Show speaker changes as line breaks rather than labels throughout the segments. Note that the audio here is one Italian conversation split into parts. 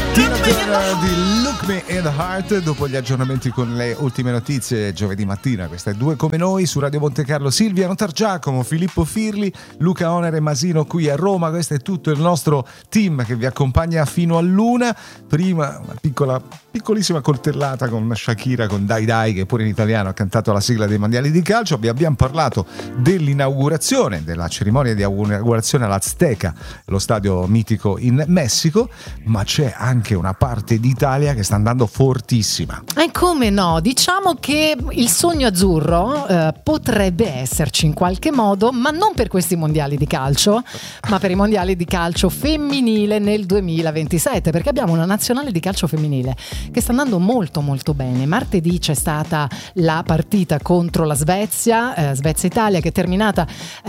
Di Look Me in the Heart, dopo gli aggiornamenti con le ultime notizie giovedì mattina. Questa è Due come noi su Radio Monte Carlo. Silvia Notargiacomo, Filippo Firli, Luca Onere Masino qui a Roma. Questo è tutto il nostro team che vi accompagna fino all'una. Prima una piccolissima coltellata con Shakira, con Dai Dai, che pure in italiano ha cantato la sigla dei mondiali di calcio. Vi abbiamo parlato dell'inaugurazione, della cerimonia di inaugurazione all'Azteca, lo stadio mitico in Messico, ma c'è anche una parte d'Italia che sta andando fortissima.
E come no, diciamo che il sogno azzurro potrebbe esserci in qualche modo, ma non per questi mondiali di calcio, ma per i mondiali di calcio femminile nel 2027, perché abbiamo una nazionale di calcio femminile che sta andando molto molto bene. Martedì c'è stata la partita contro la Svezia, Svezia-Italia, che è terminata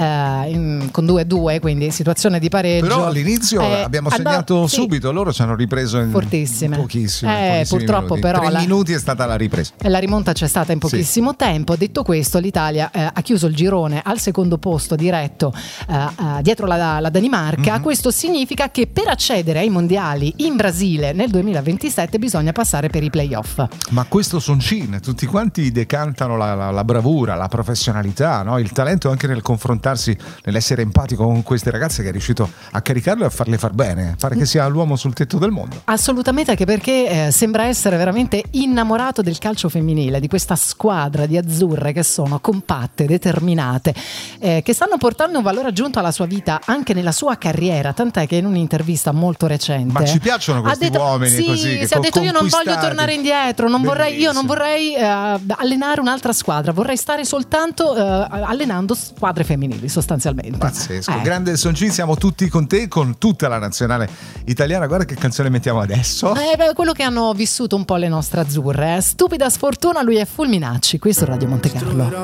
con 2-2, quindi situazione di pareggio.
Però all'inizio abbiamo segnato subito, loro ci hanno ripreso in
fortissime.
Pochissimo.
Purtroppo
minuti.
però
3 minuti è stata la ripresa.
La rimonta c'è stata in pochissimo tempo. Detto questo, l'Italia ha chiuso il girone al secondo posto, diretto dietro la Danimarca. Mm-hmm. Questo significa che per accedere ai mondiali in Brasile nel 2027 bisogna passare per i playoff.
Ma questo Soncin, tutti quanti decantano la bravura, la professionalità, no? Il talento anche nel confrontarsi, nell'essere empatico con queste ragazze, che è riuscito a caricarlo e a farle far bene. Pare che sia l'uomo sul tetto del mondo.
Assolutamente, anche perché sembra essere veramente innamorato del calcio femminile, di questa squadra di azzurre che sono compatte, determinate, che stanno portando un valore aggiunto alla sua vita, anche nella sua carriera, tant'è che in un'intervista molto recente
ma ci piacciono questi uomini così, che
si è detto: io non voglio tornare indietro, non vorrei allenare un'altra squadra, vorrei stare soltanto allenando squadre femminili, sostanzialmente.
Pazzesco. Grande Soncin, siamo tutti con te, con tutta la nazionale italiana. Guarda che canzone mettiamo adesso.
Quello che hanno vissuto un po' le nostre azzurre. Stupida sfortuna, lui è Fulminacci qui su Radio Monte Carlo.